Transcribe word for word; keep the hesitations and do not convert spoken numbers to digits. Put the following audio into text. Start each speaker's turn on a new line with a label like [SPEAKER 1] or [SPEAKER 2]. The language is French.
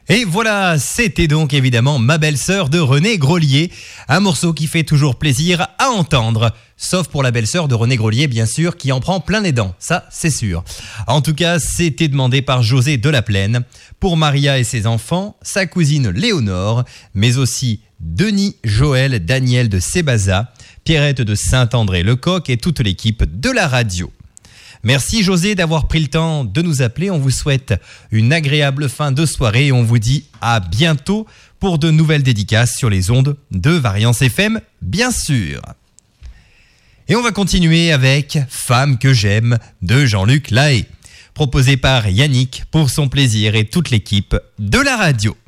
[SPEAKER 1] Et voilà, c'était donc évidemment Ma belle-sœur de René Grolier, un morceau qui fait toujours plaisir à entendre, sauf pour la belle-sœur de René Grolier bien sûr, qui en prend plein les dents, ça c'est sûr. En tout cas, c'était demandé par José de la Plaine, pour Maria et ses enfants, sa cousine Léonore, mais aussi Denis, Joël, Daniel de Sébaza, Pierrette de Saint-André-le-Coq et toute l'équipe de la radio. Merci José d'avoir pris le temps de nous appeler. On vous souhaite une agréable fin de soirée et on vous dit à bientôt pour de nouvelles dédicaces sur les ondes de Variance F M, bien sûr. Et on va continuer avec Femme que j'aime de Jean-Luc Lahaye, proposé par Yannick pour son plaisir et toute l'équipe de la radio.